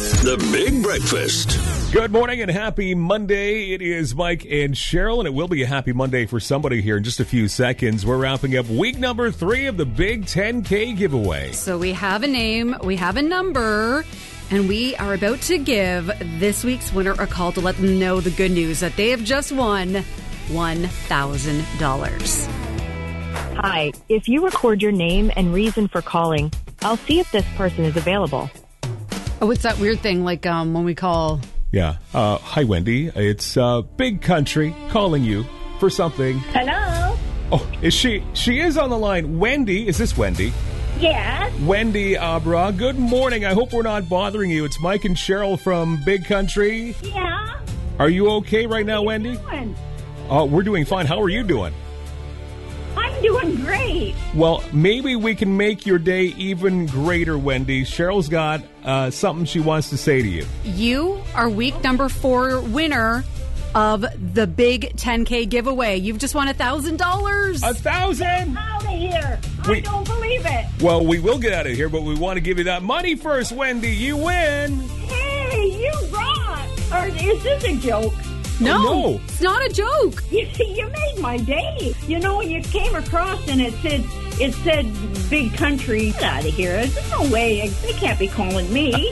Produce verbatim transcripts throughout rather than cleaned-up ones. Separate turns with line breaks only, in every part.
The Big Breakfast.
Good morning and happy Monday. It is Mike and Cheryl, and it will be a happy Monday for somebody here in just a few seconds. We're wrapping up week number three of the Big ten K giveaway.
So we have a name, we have a number, and we are about to give this week's winner a call to let them know the good news that they have just won one thousand dollars.
Hi, if you record your name and reason for calling, I'll see if this person is available.
Oh, it's that weird thing like um, when we call...
Yeah. Uh, hi, Wendy. It's uh, Big Country calling you for something.
Hello?
Oh, is she? She is on the line. Wendy, is this Wendy?
Yes.
Wendy Abra, good morning. I hope we're not bothering you. It's Mike and Cheryl from Big Country.
Yeah.
Are you okay right now, Wendy?
Doing?
Uh, we're doing fine. How are you doing?
I'm doing great.
Well, maybe we can make your day even greater, Wendy. Cheryl's got uh, something she wants to say to you.
You are week number four winner of the Big ten K giveaway. You've just won one thousand dollars.
A thousand?
Out of here.
We-
I don't believe it.
Well, we will get out of here, but we want to give you that money first, Wendy. You win.
Hey, you rock. Or is this a joke?
No,
Oh, no.
It's not a joke.
You, you made my day. You know, when you came across and it said, it said Big Country. Get out of here. There's no way. They can't be calling me.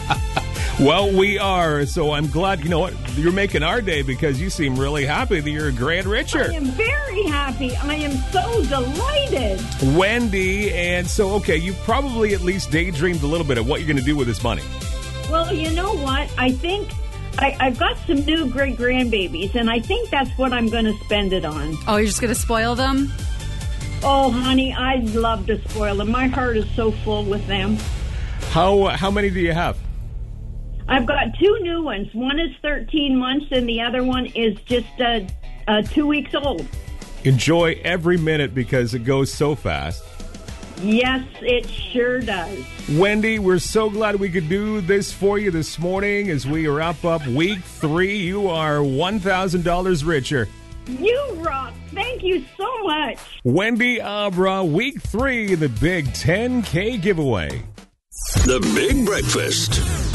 Well, we are, so I'm glad, you know what, you're making our day because you seem really happy that you're a grand
I
richer.
am very happy. I am so delighted.
Wendy, and so, okay, you probably at least daydreamed a little bit of what you're going to do with this money.
Well, you know what? I think I, I've got some new great-grandbabies, and I think that's what I'm going to spend it on.
Oh, you're just going to spoil them?
Oh, honey, I'd love to spoil them. My heart is so full with them.
How how many do you have?
I've got two new ones. One is thirteen months, and the other one is just uh, uh, two weeks old.
Enjoy every minute because it goes so fast.
Yes, it sure does.
Wendy, we're so glad we could do this for you this morning as we wrap up week three. You are one thousand dollars richer.
You rock. Thank you so much.
Wendy Abra, week three in the Big ten K giveaway.
The Big Breakfast.